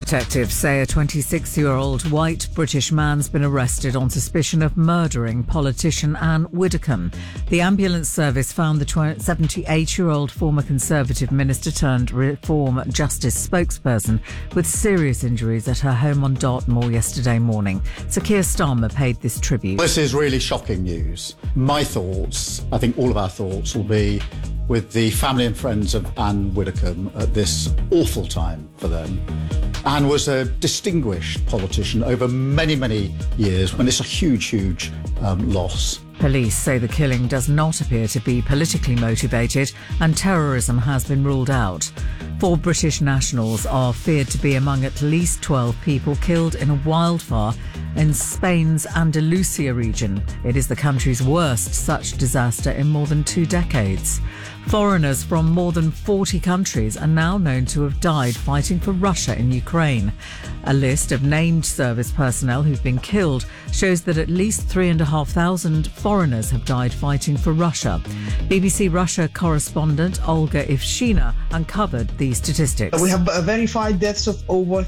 Detectives say a 26-year-old white British man's been arrested on suspicion of murdering politician Anne Widdecombe. The ambulance service found the 78-year-old former Conservative minister turned Reform Justice spokesperson with serious injuries at her home on Dartmoor yesterday morning. Sir Keir Starmer paid this tribute. This is really shocking news. My thoughts, I think all of our thoughts, will be with the family and friends of Anne Widdecombe at this awful time for them. Anne was a distinguished politician over many, many years, and it's a huge loss. Police say the killing does not appear to be politically motivated and terrorism has been ruled out. 4 British nationals are feared to be among at least 12 people killed in a wildfire in Spain's Andalusia region. It is the country's worst such disaster in more than 2 decades. Foreigners from more than 40 countries are now known to have died fighting for Russia in Ukraine. A list of named service personnel who've been killed shows that at least 3,500 foreigners have died fighting for Russia. BBC Russia correspondent Olga Ivshina uncovered these statistics. We have verified deaths of over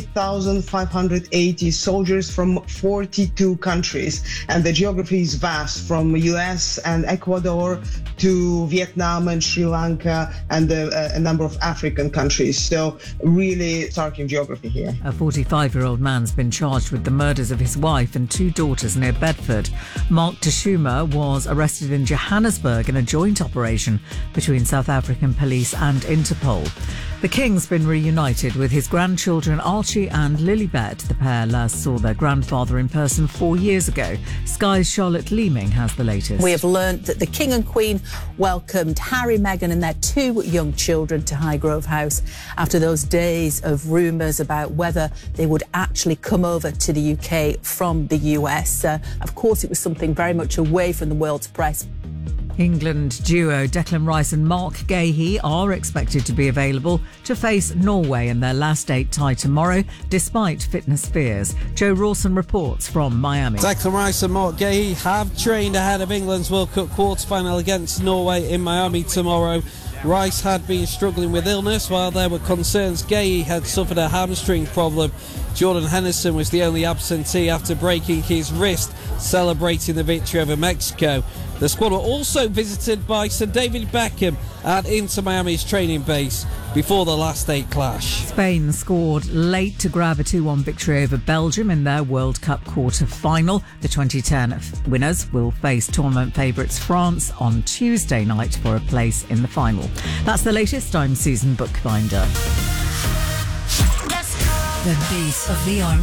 3,580 soldiers from 42 countries, and the geography is vast, from US and Ecuador to Vietnam and Sri Lanka and a number of African countries. So really stark geography here. A 45-year-old man's been charged with the murders of his wife and 2 daughters near Bedford. Mark Tashuma was arrested in Johannesburg in a joint operation between South African police and Interpol. The King's been reunited with his grandchildren Archie and Lilibet. The pair last saw their grandfather in person 4 years ago. Sky's Charlotte Leeming has the latest. We have learnt that the King and Queen welcomed Harry, Meghan and their 2 young children to Highgrove House after those days of rumours about whether they would actually come over to the UK from the US. Of course, it was something very much away from the world's press. England duo Declan Rice and Mark Gahey are expected to be available to face Norway in their last 8 tie tomorrow, despite fitness fears. Joe Rawson reports from Miami. Declan Rice and Mark Gahey have trained ahead of England's World Cup quarter-final against Norway in Miami tomorrow. Rice had been struggling with illness, while there were concerns Gahey had suffered a hamstring problem. Jordan Henderson was the only absentee after breaking his wrist, celebrating the victory over Mexico. The squad were also visited by Sir David Beckham at Inter Miami's training base before the last 8 clash. Spain scored late to grab a 2-1 victory over Belgium in their World Cup quarter-final. The 2010 winners will face tournament favourites France on Tuesday night for a place in the final. That's the latest. I'm Susan Bookbinder. The Beat of the Army.